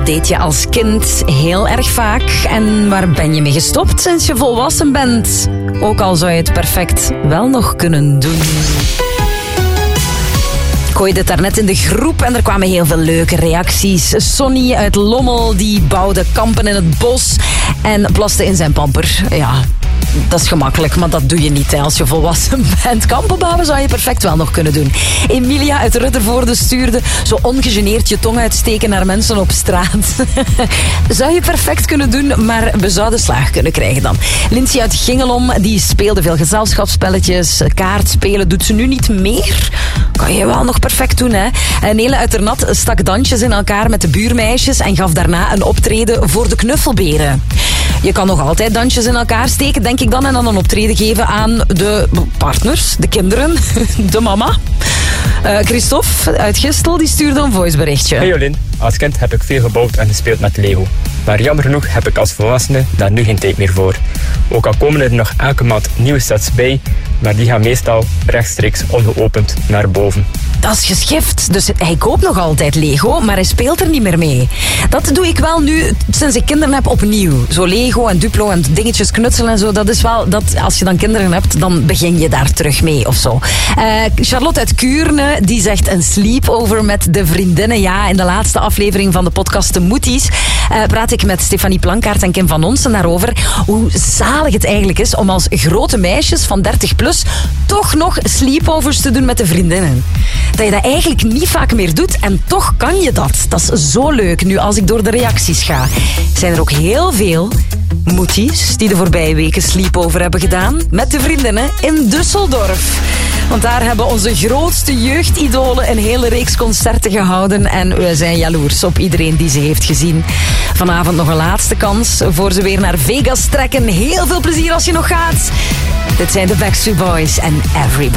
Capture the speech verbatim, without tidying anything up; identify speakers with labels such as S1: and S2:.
S1: deed je als kind heel erg vaak. En waar ben je mee gestopt sinds je volwassen bent? Ook al zou je het perfect wel nog kunnen doen. Ik gooide het daarnet in de groep en er kwamen heel veel leuke reacties. Sonny uit Lommel, die bouwde kampen in het bos en plaste in zijn pamper. Ja, dat is gemakkelijk, maar dat doe je niet hè, als je volwassen bent. Kampen bouwen zou je perfect wel nog kunnen doen. Emilia uit Ruttervoorde stuurde zo ongegeneerd je tong uitsteken naar mensen op straat. Zou je perfect kunnen doen, maar we zouden slaag kunnen krijgen dan. Lindsay uit Gingelom, die speelde veel gezelschapsspelletjes. Kaartspelen doet ze nu niet meer. Kan je wel nog perfect doen, hè? Nele uit Ternat stak dansjes in elkaar met de buurmeisjes en gaf daarna een optreden voor de knuffelberen. Je kan nog altijd dansjes in elkaar steken, denk ik dan, en dan een optreden geven aan de partners, de kinderen, de mama. Uh, Christophe uit Gistel, die stuurde een voiceberichtje.
S2: Hey Jolien, als kind heb ik veel gebouwd en gespeeld met Lego. Maar jammer genoeg heb ik als volwassene daar nu geen tijd meer voor. Ook al komen er nog elke maand nieuwe sets bij, maar die gaan meestal rechtstreeks ongeopend naar boven.
S1: Dat is geschift. Dus hij koopt nog altijd Lego, maar hij speelt er niet meer mee. Dat doe ik wel nu, sinds ik kinderen heb, opnieuw. Zo Lego en Duplo en dingetjes knutselen en zo. Dat is wel, dat, als je dan kinderen hebt, dan begin je daar terug mee of zo. Uh, Charlotte uit Kuurne, die zegt een sleepover met de vriendinnen. Ja, in de laatste aflevering van de podcast De Moeties uh, praat ik met Stefanie Plankaart en Kim van Onsen daarover hoe zalig het eigenlijk is om als grote meisjes van dertig plus toch nog sleepovers te doen met de vriendinnen. Dat je dat eigenlijk niet vaak meer doet en toch kan je dat. Dat is zo leuk. Nu, als ik door de reacties ga, zijn er ook heel veel moeties die de voorbije weken sleepover hebben gedaan met de vriendinnen in Düsseldorf. Want daar hebben onze grootste jeugdidolen een hele reeks concerten gehouden en we zijn jaloers op iedereen die ze heeft gezien. Vanavond nog een laatste kans voor ze weer naar Vegas trekken. Heel veel plezier als je nog gaat. Dit zijn de Backstreet Boys en Everybody.